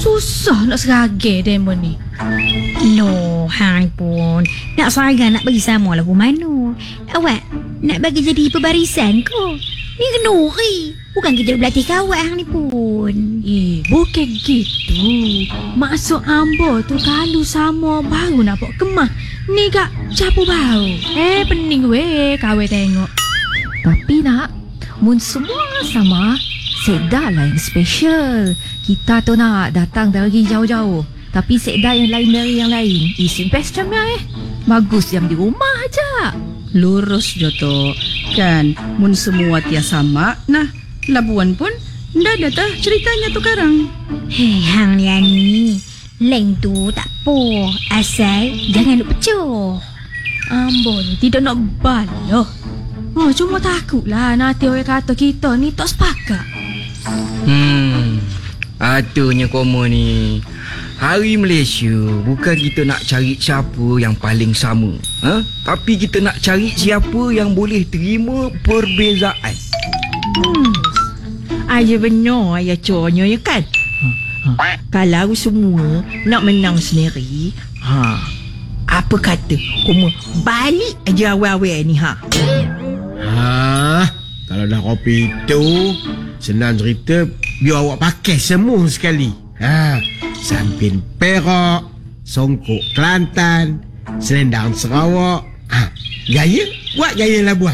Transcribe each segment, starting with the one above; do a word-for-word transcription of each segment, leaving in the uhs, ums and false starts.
Susah nak seragam demo ni. Loh, hang pun nak seragam nak bagi sama lagu mana? Awak nak bagi jadi pebarisan ko? Ni kenuri. Bukan kita berlatih kawat hang ni pun. Eh, bukan gitu. Maksud ambo tu kalau sama baru nak buat kemah. Ni kak capu bau. Eh, pening weh kawat tengok. Tapi nak, mun semua sama, Sekda lah yang special. Kita tu nak datang dari jauh-jauh. Tapi Sekda yang lain dari yang lain. Isi best jamnya eh. Bagus yang di rumah aja. Lurus je tu. Kan, mun semua tia sama, nah, Labuan pun ndak ada tah ceritanya tu karang. Hei, hang ni ani. Leng tu tak apa. Asal jangan lupa pecoh. Ambo ni tidak nak baloh. Oh, cuma takutlah nanti orang kata kita ni tak sepakat. Hmm, atunya komo ni. Hari Malaysia bukan kita nak cari siapa yang paling sama, ha? Tapi kita nak cari siapa yang boleh terima perbezaan. Hmm. Ayah benar ayah conyo ya kan. Ha, ha. Kalau semua nak menang sendiri, ha, apa kata kamu balik aja awal-awal ni ha. Ha, kalau dah kopi itu senang cerita, biar awak pakai semua sekali. Ha, sampin Perak, songkok Kelantan, selendang Sarawak. Ha, gaya buat gaya Labuan.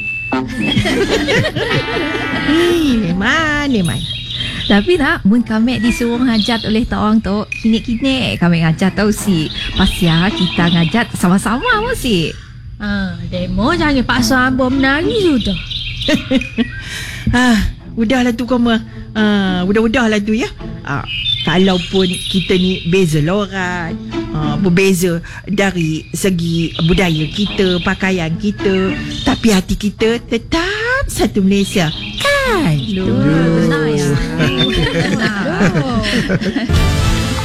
Hei, memang memang. Tapi nak, mun kami disuruh ngajat oleh taong tu, kini-kini kami ngajat tau si. Pasal kita ngajat sama-sama pun si. Ah, demo jangan paksa ambo menari sudah. Ah, udahlah tu kamu. Ah, udah-udahlah tu ya. Ah, kalaupun kita ni beza lorat, ah, berbeza dari segi budaya kita, pakaian kita, tapi hati kita tetap satu Malaysia. Kan? Benar ya. Benar.